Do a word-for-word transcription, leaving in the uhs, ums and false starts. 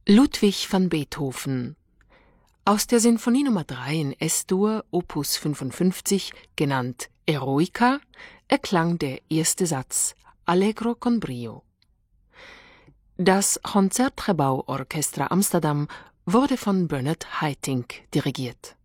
Ludwig van Beethoven. Aus der Sinfonie Nummer drei in S-Dur, Opus fünfundfünfzig, genannt Eroica, erklang der erste Satz Allegro con brio. Das Concertgebouw Orchestra Amsterdam wurde von Bernard Haitink dirigiert.